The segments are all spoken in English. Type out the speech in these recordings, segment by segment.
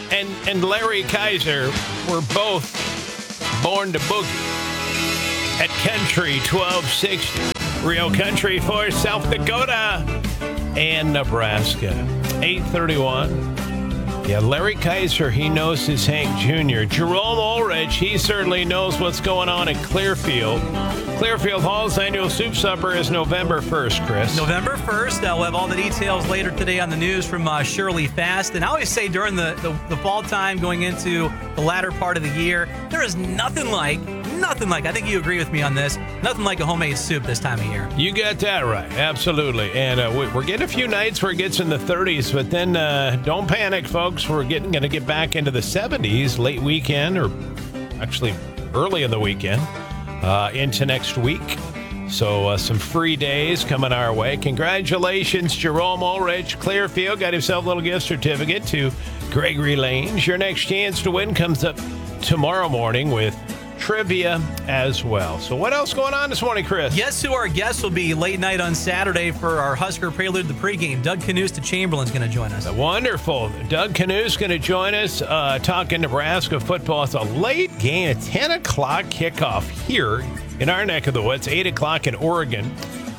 and Larry Kaiser were both born to boogie at Country 1260. Real Country for South Dakota and Nebraska. 8:31. Yeah, Larry Kaiser, he knows his Hank Jr. Jerome Ulrich, he certainly knows what's going on in Clearfield. Clearfield Hall's annual soup supper is November 1st, Chris. November 1st. We'll have all the details later today on the news from Shirley Fast. And I always say during the fall time going into the latter part of the year, there is nothing like, I think you agree with me on this, nothing like a homemade soup this time of year. You got that right. Absolutely. And we're getting a few nights where it gets in the 30s, but then don't panic, folks. We're going to get back into the 70s late weekend, or actually early in the weekend, into next week. So some free days coming our way. Congratulations, Jerome Ulrich. Clearfield got himself a little gift certificate to Gregory Lanes. Your next chance to win comes up tomorrow morning with trivia as well. So what else going on this morning, Chris? Yes, who our guest will be late night on Saturday for our Husker Prelude, the pregame. Doug Canusta Chamberlain's going to join us. Wonderful. Doug Canusta going to join us talking Nebraska football. It's a late game, a 10 o'clock kickoff here in our neck of the woods, 8 o'clock in Oregon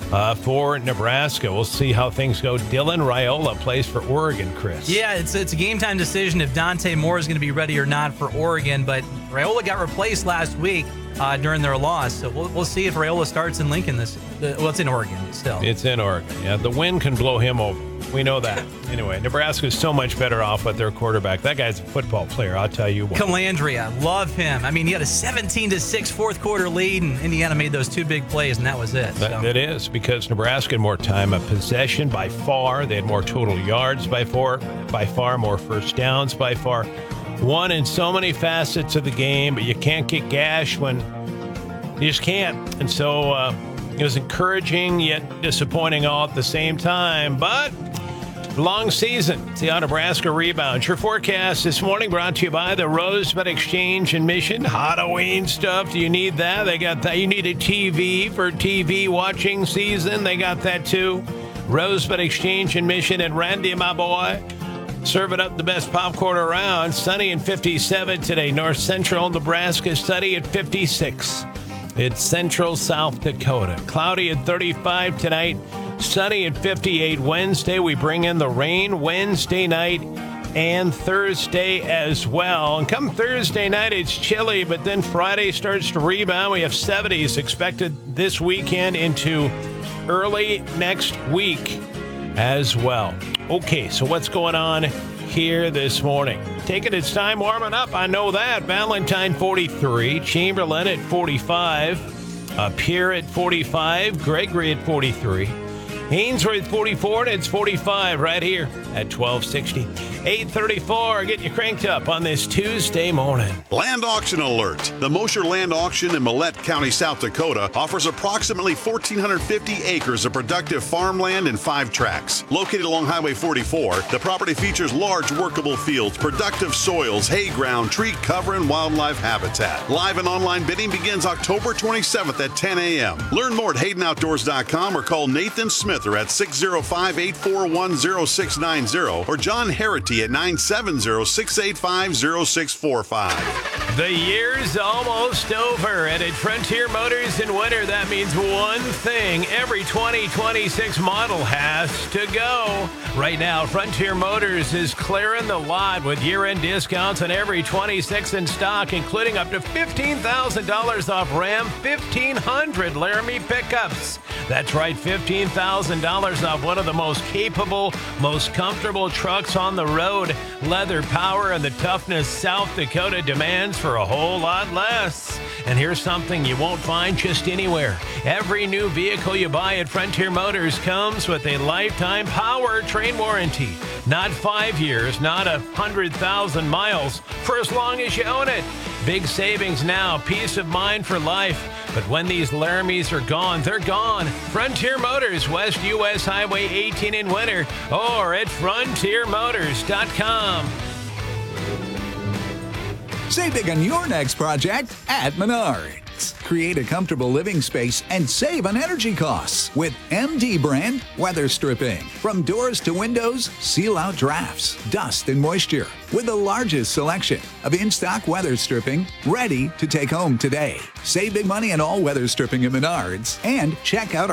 for Nebraska. We'll see how things go. Dylan Raiola plays for Oregon, Chris. Yeah, it's a game-time decision if Dante Moore is going to be ready or not for Oregon, but Raiola got replaced last week during their loss, so we'll see if Raiola starts in Lincoln it's in Oregon still. It's in Oregon, yeah. The wind can blow him over. We know that. Anyway, Nebraska's so much better off with their quarterback. That guy's a football player, I'll tell you what. Calandria, love him. I mean, he had a 17-6 fourth quarter lead, and Indiana made those two big plays, and that was it. It is, because Nebraska had more time of possession by far. They had more total yards by far, more first downs by far. Won in so many facets of the game, but you can't get gashed when you just can't. And so it was encouraging yet disappointing all at the same time. But long season. See how Nebraska rebounds. Your forecast this morning brought to you by the Rosebud Exchange in Mission. Halloween stuff. Do you need that? They got that. You need a TV for TV watching season. They got that too. Rosebud Exchange in Mission. And Randy, my boy, serving up the best popcorn around. Sunny and 57 today. North Central Nebraska, sunny at 56. It's Central South Dakota. Cloudy at 35 tonight. Sunny at 58 Wednesday. We bring in the rain Wednesday night and Thursday as well. And come Thursday night, it's chilly, but then Friday starts to rebound. We have 70s expected this weekend into early next week as well. Okay, so what's going on here this morning? Taking its time warming up, I know that. Valentine 43, Chamberlain at 45, Pierre at 45, Gregory at 43. Ainsworth 44, and it's 45 right here at 1260. 8:34, getting you cranked up on this Tuesday morning. Land auction alert. The Mosher Land Auction in Millette County, South Dakota offers approximately 1,450 acres of productive farmland and 5 tracts. Located along Highway 44, the property features large workable fields, productive soils, hay ground, tree cover, and wildlife habitat. Live and online bidding begins October 27th at 10 a.m. Learn more at HaydenOutdoors.com or call Nathan Smither at 605-841-0690 or John Harity at 970-685-0645. The year's almost over, and at Frontier Motors in winter, that means one thing. Every 2026 model has to go. Right now, Frontier Motors is clearing the lot with year-end discounts on every 26 in stock, including up to $15,000 off Ram 1500 Laramie pickups. That's right, $15,000 off one of the most capable, most comfortable trucks on the road. Leather power and the toughness South Dakota demands for a whole lot less. And here's something you won't find just anywhere. Every new vehicle you buy at Frontier Motors comes with a lifetime powertrain warranty. Not 5 years, not 100,000 miles, for as long as you own it. Big savings now, peace of mind for life. But when these Laramies are gone, they're gone. Frontier Motors, West U.S. Highway 18 in winter, or at frontiermotors.com. Save big on your next project at Menards. create a comfortable living space and save on energy costs with MD brand weather stripping. From doors to windows, seal out drafts, dust, and moisture with the largest selection of in-stock weather stripping ready to take home today. Save big money on all weather stripping at Menards and check out